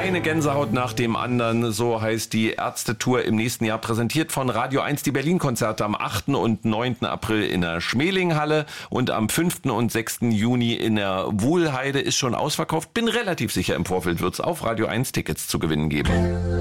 Eine Gänsehaut nach dem anderen, so heißt die Ärzte-Tour im nächsten Jahr, präsentiert von Radio 1. Die Berlin-Konzerte am 8. und 9. April in der Schmelinghalle und am 5. und 6. Juni in der Wuhlheide ist schon ausverkauft. Bin relativ sicher, im Vorfeld wird es auf Radio 1 Tickets zu gewinnen geben.